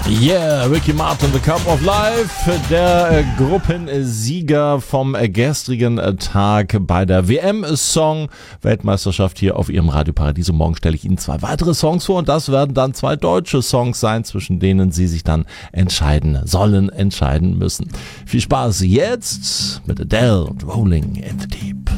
Yeah, Ricky Martin, The Cup of Life, der Gruppensieger vom gestrigen Tag bei der WM-Song-Weltmeisterschaft hier auf Ihrem Radio Paradiso. Morgen stelle ich Ihnen 2 weitere Songs vor und das werden dann 2 deutsche Songs sein, zwischen denen Sie sich dann entscheiden müssen. Viel Spaß jetzt mit Adele und Rolling in the Deep.